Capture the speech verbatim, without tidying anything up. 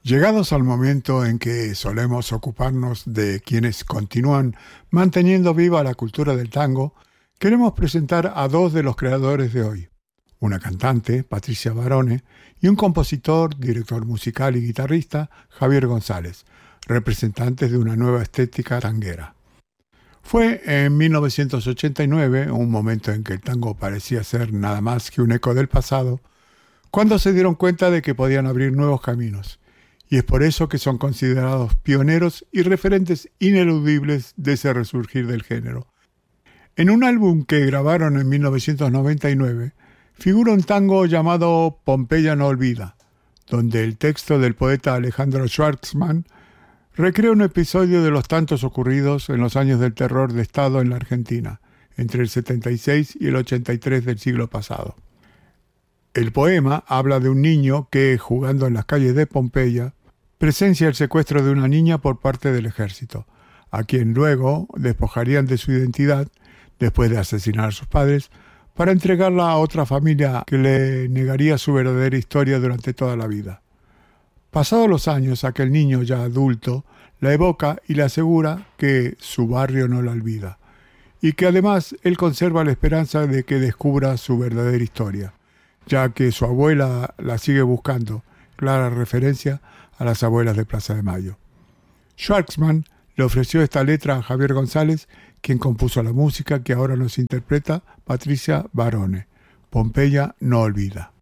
Llegados al momento en que solemos ocuparnos de quienes continúan manteniendo viva la cultura del tango, queremos presentar a dos de los creadores de hoy. Una cantante, Patricia Barone, y un compositor, director musical y guitarrista, Javier González, representantes de una nueva estética tanguera. Fue en mil novecientos ochenta y nueve, un momento en que el tango parecía ser nada más que un eco del pasado, cuando se dieron cuenta de que podían abrir nuevos caminos. Y es por eso que son considerados pioneros y referentes ineludibles de ese resurgir del género. En un álbum que grabaron en mil novecientos noventa y nueve, figura un tango llamado Pompeya no olvida, donde el texto del poeta Alejandro Schwartzman recrea un episodio de los tantos ocurridos en los años del terror de Estado en la Argentina, entre el setenta y seis y el ochenta y tres del siglo pasado. El poema habla de un niño que, jugando en las calles de Pompeya, presencia el secuestro de una niña por parte del ejército, a quien luego despojarían de su identidad, después de asesinar a sus padres, para entregarla a otra familia que le negaría su verdadera historia durante toda la vida. Pasados los años, aquel niño ya adulto la evoca y le asegura que su barrio no la olvida, y que además él conserva la esperanza de que descubra su verdadera historia, ya que su abuela la sigue buscando, clara referencia a las abuelas de Plaza de Mayo. Schwartzman le ofreció esta letra a Javier González, quien compuso la música que ahora nos interpreta Patricia Barone. Pompeya no olvida.